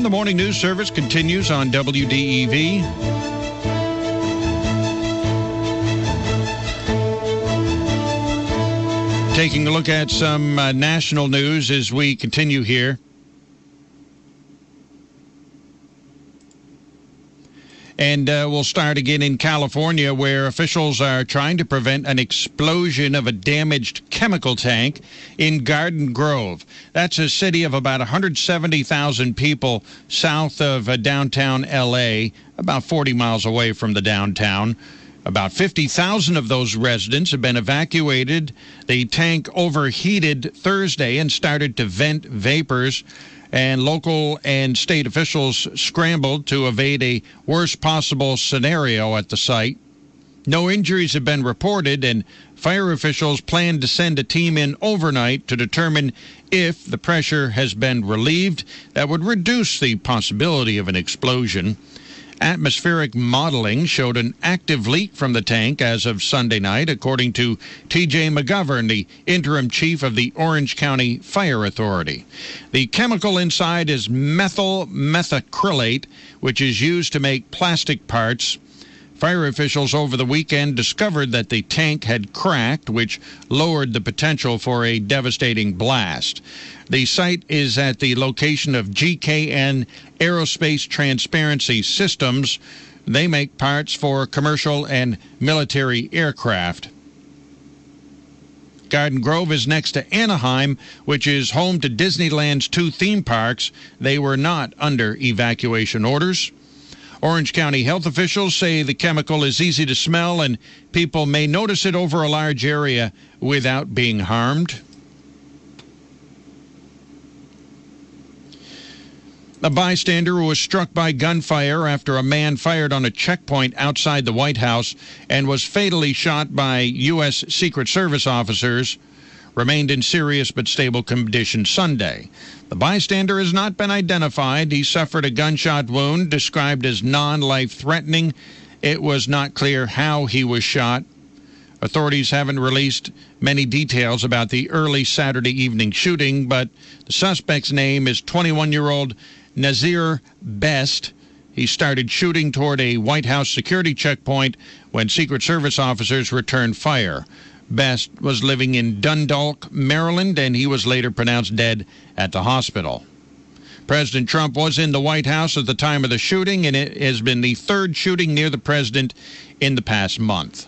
And the morning news service continues on WDEV. Taking a look at some national news as we continue here. And we'll start again in California, where officials are trying to prevent an explosion of a damaged chemical tank in Garden Grove. That's a city of about 170,000 people south of downtown L.A., about 40 miles away from the downtown. About 50,000 of those residents have been evacuated. The tank overheated Thursday and started to vent vapors, and local and state officials scrambled to evade a worst possible scenario at the site. No injuries have been reported, and fire officials plan to send a team in overnight to determine if the pressure has been relieved. That would reduce the possibility of an explosion. Atmospheric modeling showed an active leak from the tank as of Sunday night, according to T.J. McGovern, the interim chief of the Orange County Fire Authority. The chemical inside is methyl methacrylate, which is used to make plastic parts. Fire officials over the weekend discovered that the tank had cracked, which lowered the potential for a devastating blast. The site is at the location of GKN Aerospace Transparency Systems. They make parts for commercial and military aircraft. Garden Grove is next to Anaheim, which is home to Disneyland's 2 theme parks. They were not under evacuation orders. Orange County health officials say the chemical is easy to smell and people may notice it over a large area without being harmed. A bystander who was struck by gunfire after a man fired on a checkpoint outside the White House and was fatally shot by U.S. Secret Service officers remained in serious but stable condition Sunday. The bystander has not been identified. He suffered a gunshot wound described as non-life-threatening. It was not clear how he was shot. Authorities haven't released many details about the early Saturday evening shooting, but the suspect's name is 21-year-old Nazir Best. He started shooting toward a White House security checkpoint when Secret Service officers returned fire. Best was living in Dundalk, Maryland, and he was later pronounced dead at the hospital. President Trump was in the White House at the time of the shooting, and it has been the third shooting near the president in the past month.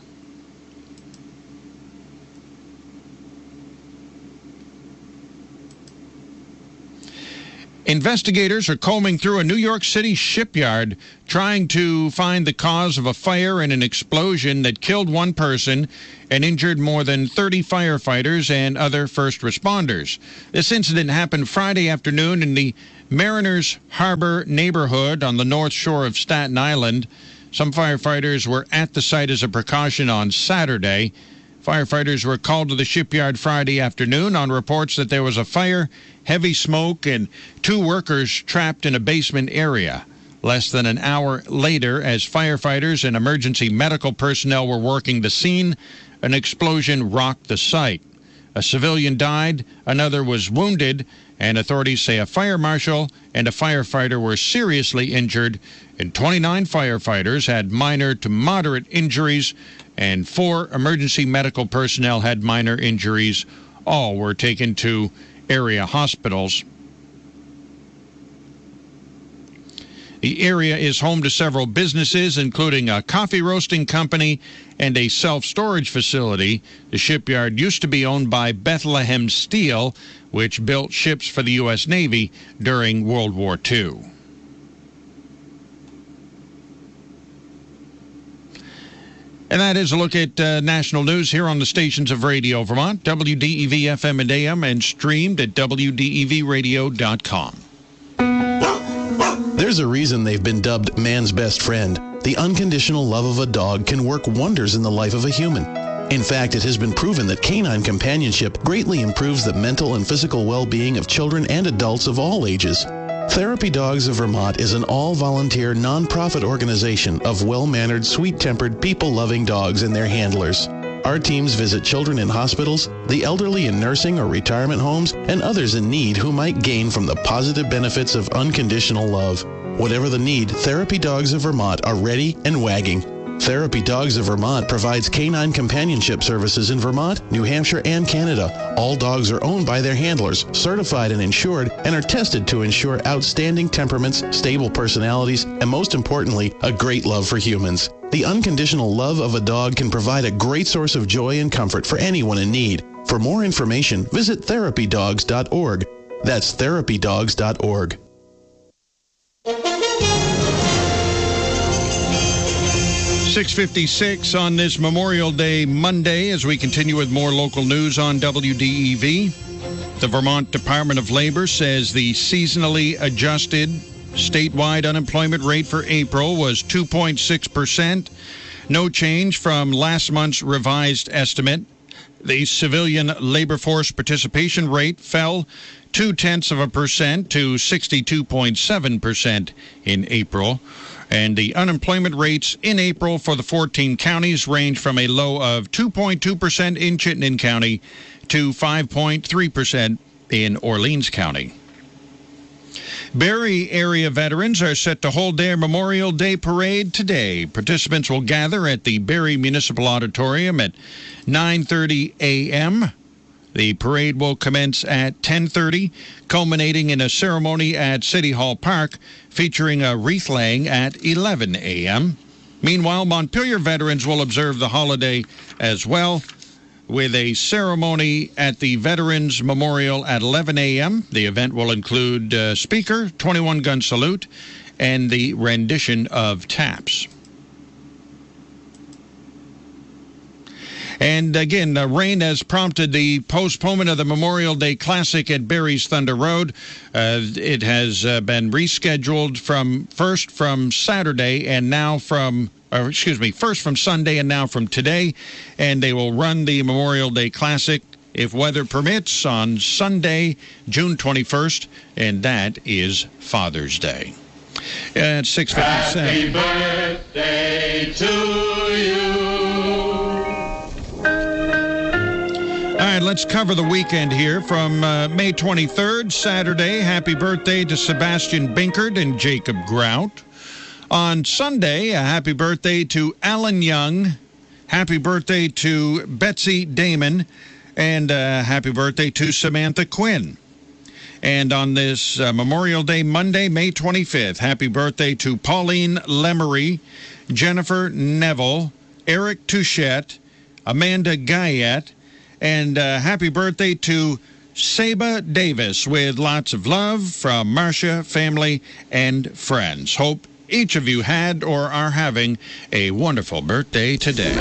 Investigators are combing through a New York City shipyard trying to find the cause of a fire and an explosion that killed one person and injured more than 30 firefighters and other first responders. This incident happened Friday afternoon in the Mariners Harbor neighborhood on the north shore of Staten Island. Some firefighters were at the site as a precaution on Saturday. Firefighters were called to the shipyard Friday afternoon on reports that there was a fire, heavy smoke, and 2 workers trapped in a basement area. Less than an hour later, as firefighters and emergency medical personnel were working the scene, an explosion rocked the site. A civilian died, another was wounded, and authorities say a fire marshal and a firefighter were seriously injured, and 29 firefighters had minor to moderate injuries, and 4 emergency medical personnel had minor injuries. All were taken to area hospitals. The area is home to several businesses, including a coffee roasting company and a self-storage facility. The shipyard used to be owned by Bethlehem Steel, which built ships for the U.S. Navy during World War II. And that is a look at national news here on the stations of Radio Vermont, WDEV FM and AM, and streamed at WDEVradio.com. There's a reason they've been dubbed man's best friend. The unconditional love of a dog can work wonders in the life of a human. In fact, it has been proven that canine companionship greatly improves the mental and physical well-being of children and adults of all ages. Therapy Dogs of Vermont is an all-volunteer, non-profit organization of well-mannered, sweet-tempered, people-loving dogs and their handlers. Our teams visit children in hospitals, the elderly in nursing or retirement homes, and others in need who might gain from the positive benefits of unconditional love. Whatever the need, Therapy Dogs of Vermont are ready and wagging. Therapy Dogs of Vermont provides canine companionship services in Vermont, New Hampshire, and Canada. All dogs are owned by their handlers, certified and insured, and are tested to ensure outstanding temperaments, stable personalities, and most importantly, a great love for humans. The unconditional love of a dog can provide a great source of joy and comfort for anyone in need. For more information, visit therapydogs.org. That's therapydogs.org. 6:56 on this Memorial Day Monday as we continue with more local news on WDEV. The Vermont Department of Labor says the seasonally adjusted statewide unemployment rate for April was 2.6%. No change from last month's revised estimate. The civilian labor force participation rate fell 0.2% to 62.7% in April. And the unemployment rates in April for the 14 counties range from a low of 2.2% in Chittenden County to 5.3% in Orleans County. Barrie area veterans are set to hold their Memorial Day parade today. Participants will gather at the Barrie Municipal Auditorium at 9:30 a.m. The parade will commence at 10:30, culminating in a ceremony at City Hall Park featuring a wreath laying at 11 a.m. Meanwhile, Montpelier veterans will observe the holiday as well with a ceremony at the Veterans Memorial at 11 a.m. The event will include speaker, 21-gun salute, and the rendition of taps. And again, rain has prompted the postponement of the Memorial Day Classic at Barrie's Thunder Road. It has been rescheduled first from Sunday and now from today. And they will run the Memorial Day Classic, if weather permits, on Sunday, June 21st, and that is Father's Day. At 6:57. Happy birthday to you. All right, let's cover the weekend here. From May 23rd, Saturday, happy birthday to Sebastian Binkert and Jacob Grout. On Sunday, a happy birthday to Alan Young. Happy birthday to Betsy Damon. And happy birthday to Samantha Quinn. And on this Memorial Day Monday, May 25th, happy birthday to Pauline Lemery, Jennifer Neville, Eric Touchette, Amanda Guyette, and happy birthday to Saba Davis, with lots of love from Marcia, family, and friends. Hope each of you had or are having a wonderful birthday today.